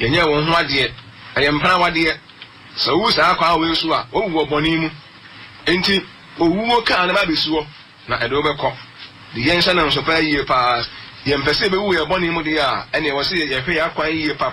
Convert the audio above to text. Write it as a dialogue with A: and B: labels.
A: yenye wo ho ade ayempra wade so wu sa akwa we so a wo wo boni mu enti owuwo ka na ba besuo na edo bekọ de yen hye na nso pa yie pa yempese be wu ye boni mu de a ene wo se ye hwe akwan yie pa